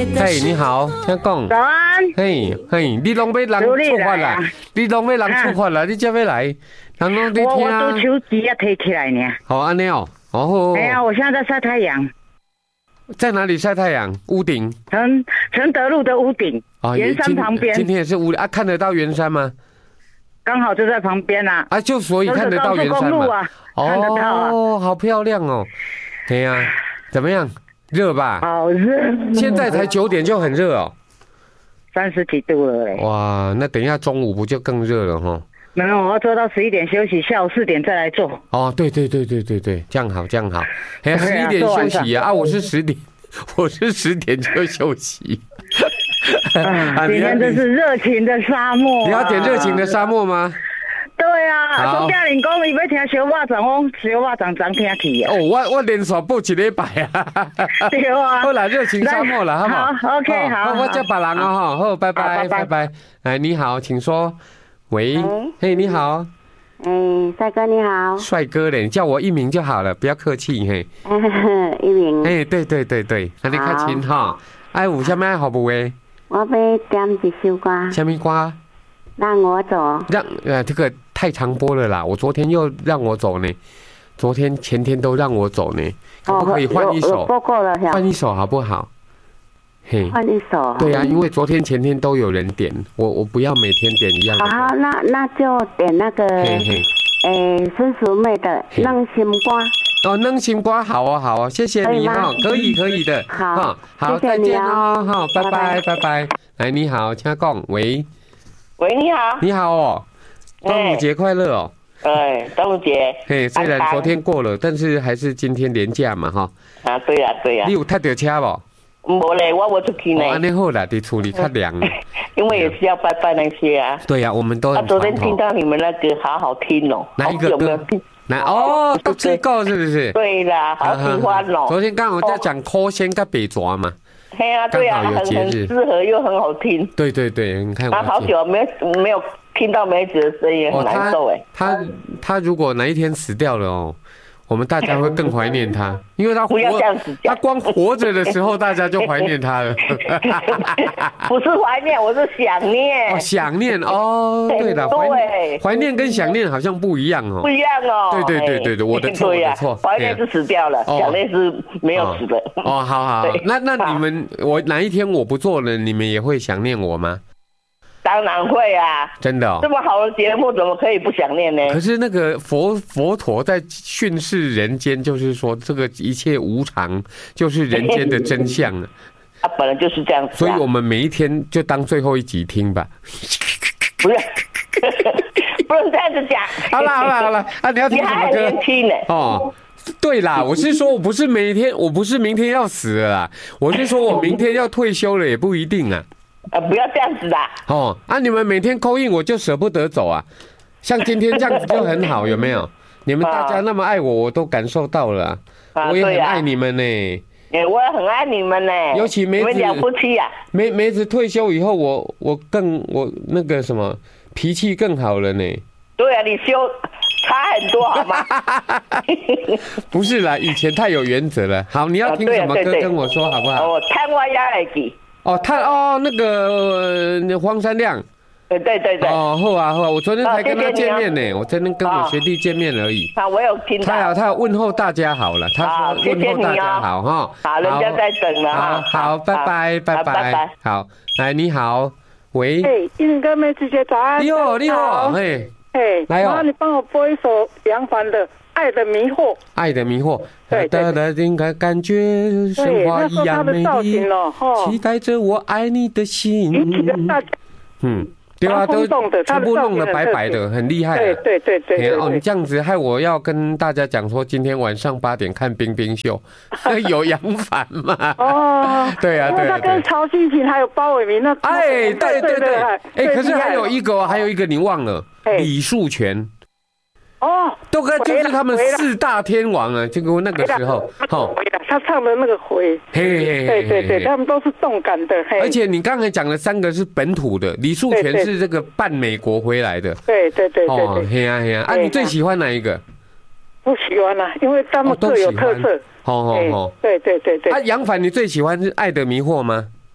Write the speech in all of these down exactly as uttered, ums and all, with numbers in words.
嘿，你好，听讲。 早安。 嘿，嘿，你拢要人出发啦？你拢要人出发啦？你才要来？人拢在听。 我我都手机要提起来呢。 好，安尼哦。哦。 哎呀，我现在在晒太阳。 在哪里晒太阳？屋顶。 承承德路的屋顶。哦，圆山旁边。 今天也是屋啊，看得到圆山吗？ 刚好就在旁边啊。 啊，就所以看得到圆山嘛。 看得到啊。 哦，好漂亮哦。对呀，怎么样？热吧？ 好热。 现在才九点就很热哦。 三十几度了嘞。 哇，那等一下中午不就更热了哈？ 没有，我要做到十一点休息，下午四点再来做。 哦，对对对对对对，这样好，这样好。哎，十一点休息啊！啊，我是十点，我是十点就休息。 啊，今天真是热情的沙漠。 你要点热情的沙漠吗？ 对啊，钟嘉玲讲伊要听小肉粽，我小肉粽昨听去啊。 哦，我我连续报一礼拜啊。 对啊。 好啦，热情沙漠了，好不好？ 好 ，OK， 好。 我叫别人哦，哈，好，拜拜，拜拜。哎，你好，请说。喂，嘿，你好。 哎，帅哥你好。 帅哥嘞，你叫我一鸣就好了，不要客气嘿。 一鸣。 哎，对对对对，那你较亲哈。哎，有啥物爱服务诶？ 我要点一首歌。 什么歌？ 让我走。 让呃，这个太常播了啦。我昨天又让我走呢，昨天前天都让我走呢，可不可以换一首？ 播过了， 换一首好不好？ 嘿，换一首。 对啊，因为昨天前天都有人点，我我不要每天点一样的。 好，那那就点那个，嘿嘿，诶，孙淑妹的《软心瓜》。 哦，软心瓜，好哦，好哦，谢谢你哈，可以可以的， 好， 好，再见哦，好，拜拜拜拜。来，你好，请讲，喂， 喂，你好， 你好哦，端午节快乐哦。 哎，端午节。 嘿，虽然昨天过了，但是还是今天连假嘛，哈。 啊，对呀对呀。 你有踏到车不？ 没嘞，我我出去呢。 哦，那好啦，在厝里较凉。 因为也是要拜拜那些啊。 对呀，我们都。 啊，昨天听到你们那个好好听哦。 哪一个歌？那哦，最高是不是？ 对啦，好喜欢哦。 昨天刚好在讲科仙跟北爪嘛。 对啊，对啊，很很适合又很好听。 对对对，你看。 啊，好久没没有听到梅子的声音，很难受哎。 他他如果哪一天死掉了哦。我们大家会更怀念他，因为他活，他光活着的时候，大家就怀念他了。 不是怀念，我是想念。 哦，想念哦，对了，怀怀念跟想念好像不一样哦。 不一样哦。 对对对对对，我的错，我的错。 怀念是死掉了，想念是没有死的。 哦，好好，那那你们，我哪一天我不做了，你们也会想念我吗？ 当然会啊， 真的哦， 这么好的节目怎么可以不想念呢？ 可是那个佛佛陀在训示人间，就是说这个一切无常，就是人间的真相了。 啊，本来就是这样子、啊。 所以我们每一天就当最后一集听吧。 不是，不能这样子讲。 好了好了好了，啊，你要听什么歌？ 你还很年轻呢。 哦。对啦，我是说，我不是每天，我不是明天要死了啦，我是说我明天要退休了，也不一定啊。 啊，不要这样子啦！ 哦，啊，你们每天call in我就舍不得走啊，像今天这样子就很好，有没有？你们大家那么爱我，我都感受到了，啊、我也很爱你们呢。 哎，我也很爱你们呢。 尤其梅子， 你们两夫妻啊。 梅梅子退休以后，我我更我那个什么脾气更好了呢。 对啊，你修差很多好吗？ 不是啦，以前太有原则了。好，你要听什么歌跟我说好不好？ 哦，看我要来记。 哦，他哦，那个呃、黄山亮， 对对对对。 哦，好啊好啊，我昨天才跟他见面呢，哦、我昨天跟我学弟见面而已。 好，我有听到。 他有他有问候大家好了，他说问候大家好哈。 好，人家在等了哈。 好，拜拜拜拜。好，来你好，喂。 哎，一鸣哥，梅子姐早安。 你好你好，嘿。 哎，来哦，你帮我播一首杨凡的《爱的迷惑》。 爱的迷惑， 对对对， 应该感觉生活一样美丽，期待着我爱你的心。嗯，对啊，都全部弄得白白的，很厉害。 对对对对。 哦，你这样子害我要跟大家讲说，今天晚上八点看冰冰秀，有杨凡嘛？ 哦， 对啊，对啊。 他跟曹新平还有包伟民那。 哎，对对对，哎，可是还有一个，还有一个你忘了，李树全。哦，都跟就是他们四大天王啊，就跟那个时候， 哦，他唱的那个回，嘿嘿，对对对，他们都是动感的。 而且你刚才讲的三个是本土的，李树全是这个半美国回来的。 对对对对对， 嘿呀嘿呀，啊，你最喜欢哪一个？ 不喜欢啊，因为他们各有特色。 好好好， 对对对对。 啊，杨凡，你最喜欢是《爱的迷惑》吗？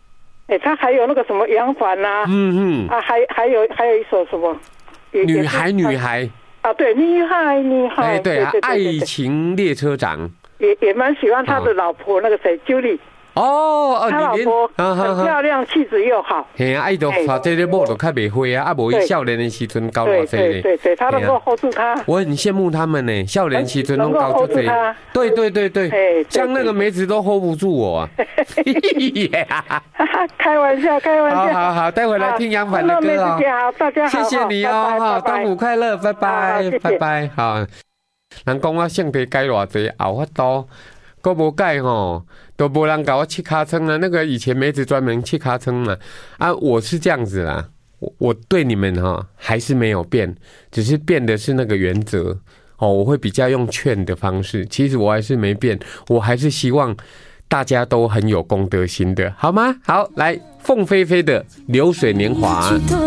哎，他还有那个什么杨凡呐，嗯嗯，啊，还还有还有一首什么？ 女孩女孩。 啊，对，女孩女孩。 哎，对啊，爱情列车长。 也也蛮喜欢他的老婆那个谁，Julie。 哦， 他老婆很漂亮，气质又好。 嘿啊，伊都发这个某都较袂灰啊，啊无伊少年的时阵高偌济嘞。对对对，他能够 hold 住他。 我很羡慕他们呢，少年时阵能够 hold 住他。对对对对，像那个梅子都 hold 不住我啊。 开玩笑，开玩笑。 好好好，待会来听杨凡的歌哦。 好，大家好， 谢谢你哦，哈，端午快乐，拜拜，拜拜，好。人讲我性皮改偌济，后法度。都无改吼，都无人搞我切卡称啊。那个以前梅子专门切卡称嘛，啊，我是这样子啦。我我对你们哈还是没有变，只是变的是那个原则哦。我会比较用劝的方式，其实我还是没变，我还是希望大家都很有公德心的，好吗？好，来凤飞飞的《流水年华》。